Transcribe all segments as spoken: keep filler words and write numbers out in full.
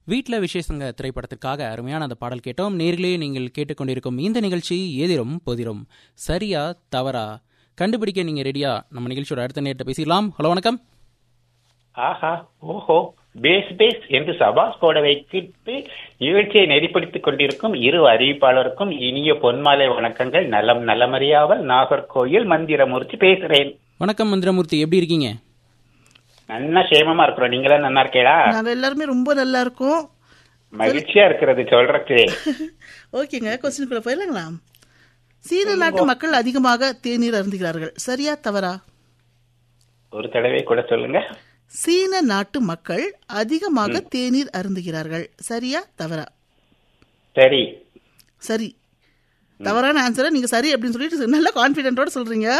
வீட்ல விசேஷங்க திரைப்படத்திற்காக அருமையான அந்த பாடல் கேட்டோம். நேர்களே, நீங்கள் கேட்டுக்கொண்டிருக்கும் இந்த நிகழ்ச்சி எதிரும் பொதிரும், சரியா தவறா கண்டுபிடிக்க நீங்க ரெடியா? நம்ம நிகழ்ச்சியோட அடுத்த நேரத்தை பேசிடலாம். ஹலோ, வணக்கம். ஆஹா, ஓஹோ, பேஸ் பேஸ் என்று சபாஸ் போட வைத்து நிகழ்ச்சியை நெறிப்படுத்திக் கொண்டிருக்கும் இரு அறிவிப்பாளருக்கும் இனிய பொன்மாலை வணக்கங்கள். நலம் நலமறியாமல் நாகர்கோயில் மந்திரமூர்த்தி பேசுறேன். வணக்கம் மந்திரமூர்த்தி, எப்படி இருக்கீங்க? நல்லா சேமமா இருக்கிறோம். நீங்களா நல்லா இருக்கீங்களா? நாங்க எல்லாருமே ரொம்ப நல்லா இருக்கோம். மகிழ்ச்சியா இருக்கிறது சொல்றதுக்கு. ஓகேங்க, கொஸ்டினுக்குள்ள போயிடலாங்களா? சீன நாட்டு மக்கள் அதிகமாக தேநீர் அருந்துகிறார்கள், சரியா தவறா? ஒரு தடவை கூட சொல்லுங்க. சீன நாட்டு மக்கள் அதிகமாக தேநீர் அருந்துகிறார்கள், சரியா தவறா? சரி. சரி. தவறான ஆன்சரை நீங்க சரி அப்படின்னு சொல்லிட்டு நல்ல கான்பிடென்ட்டோட சொல்றீங்க.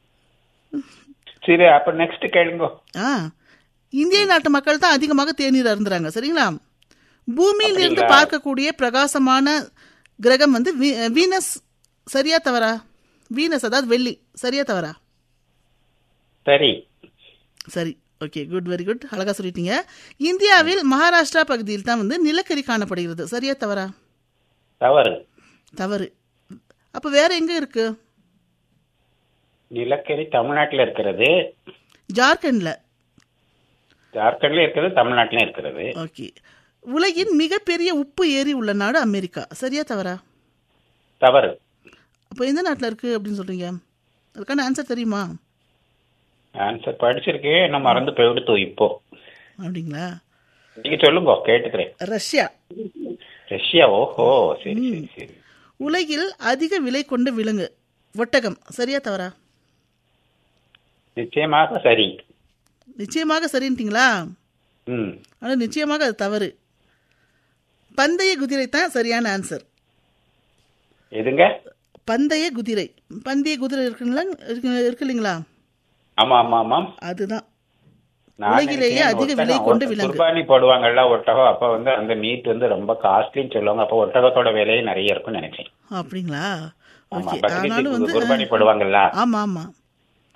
சரி, அப்ப நெக்ஸ்ட் கேளுங்க. ஆ, இந்திய நாட்டு மக்கள் தான் அதிகமாக தேநீர் அருந்துறாங்க, சரிங்களா? பூமியில் இருந்து பார்க்கக்கூடிய பிரகாசமான கிரகம் வந்து வீனஸ், சரியா தவறா? வீனஸ் அதாவது வெள்ளி, சரியா தவறா? சரி. சரி, ஓகே, குட், வெரி குட், அழகா சொல்லிட்டீங்க. இந்தியாவில் மகாராஷ்டிரா பகுதியில் தான் வந்து நிலக்கரி காணப்படுகிறது, சரியா தவறா? தவறு. தவறு. அப்ப வேற எங்க இருக்கு? நிலக்கரி தமிழ்நாட்டில் இருக்கிறது. ஜார்க்கண்ட்ல. ஜார்க்கண்ட்ல இருக்கிறது, தமிழ்நாட்டில இருக்கிறது. ஓகே. உலகின் மிகப்பெரிய உப்பு ஏரி உள்ள நாடு அமெரிக்கா, சரியா தவறா? தவறு. அப்போ எந்த நாட்டில் இருக்கு அப்படின்னு சொல்றீங்க? அதுக்கான ஆன்சர் தெரியுமா? ஆன்சர் படிச்சிருக்கேன், என்ன மறந்து போயிடுத்தோம் இப்போ. அப்படிங்களா? நீங்க சொல்லுங்க, கேட்டுக்கிறேன். ரஷ்யா. ரஷ்யா, ஓஹோ, சரி சரி சரி. உலகில் அதிக விலை கொண்ட விலங்கு ஒட்டகம், சரியா தவறா? நிச்சயமாக சரி. நிச்சயமாக சரின்ட்டீங்களா? ம். ஆனா நிச்சயமாக அது தவறு. பந்தய குதிரை தான் சரியான ஆன்சர். எதுங்க? பந்தய குதிரை. பந்தய குதிரை இருக்குங்களா, இருக்கு இல்லைங்களா? ஆமா ஆமா ஆமா, அதுதான் உலகிலேயே அதிக விலை கொண்ட விலங்கு. குர்பானி போடுவாங்கல்ல ஒட்டகம், அப்ப வந்து அந்த மீட் வந்து ரொம்ப காஸ்ட்லின்னு சொல்லுவாங்க. அப்ப ஒட்டகத்தோட விலையே நிறைய இருக்கும்னு நினைச்சேன். அப்படிங்களா? குர்பானி போடுவாங்கல்ல. ஆமா ஆமா,